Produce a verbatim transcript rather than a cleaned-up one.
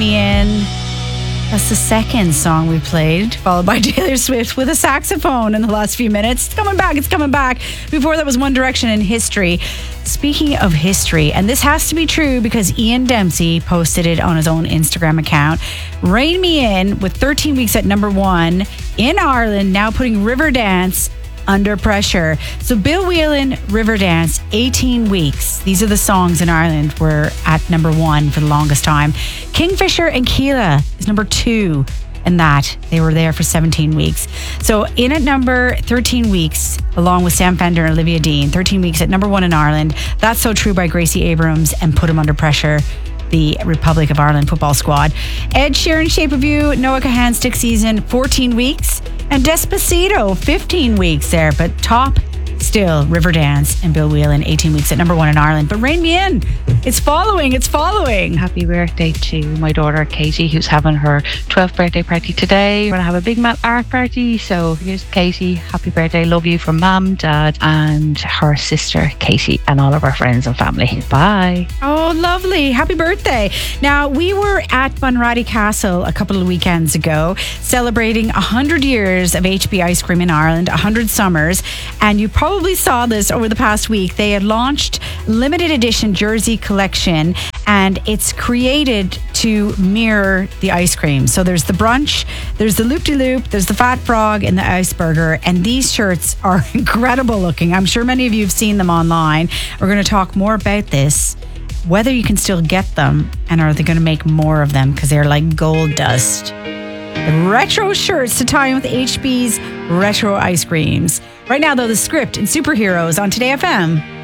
Me In. That's the second song we played, followed by Taylor Swift with a saxophone in the last few minutes. It's coming back, it's coming back. Before that was One Direction in History. Speaking of history, and this has to be true because Ian Dempsey posted it on his own Instagram account. Rain Me In with thirteen weeks at number one in Ireland, now putting Riverdance under pressure. So Bill Whelan, Riverdance, eighteen weeks. These are the songs in Ireland were at number one for the longest time. Kingfisher and Keela is number two in that. They were there for seventeen weeks. So in at number thirteen weeks, along with Sam Fender and Olivia Dean, thirteen weeks at number one in Ireland. That's So True by Gracie Abrams and Put 'Em Under Pressure, the Republic of Ireland football squad. Ed Sheeran, Shape of You, Noah Kahan, Stick Season, fourteen weeks. And Despacito, fifteen weeks there. But top still, Riverdance and Bill Whelan, eighteen weeks at number one in Ireland. But Rain Me In, it's following, it's following. Happy birthday to my daughter Katie, who's having her twelfth birthday party today. We're going to have a big Mount Art party. So here's Katie. Happy birthday. Love you from Mum, Dad, and her sister Katie, and all of our friends and family. Bye. Oh, lovely. Happy birthday. Now, we were at Bunratty Castle a couple of weekends ago celebrating one hundred years of H B ice cream in Ireland, one hundred summers. And you probably saw this over the past week. They had launched limited edition jersey collection, and it's created to mirror the ice cream. So there's the brunch, there's the loop-de-loop, there's the fat frog, and the ice burger. And these shirts are incredible looking. I'm sure many of you have seen them online. We're going to talk more about this, whether you can still get them, and are they going to make more of them because they're like gold dust. The retro shirts to tie in with H B's retro ice creams. Right now, though, the script and Superheroes on Today F M.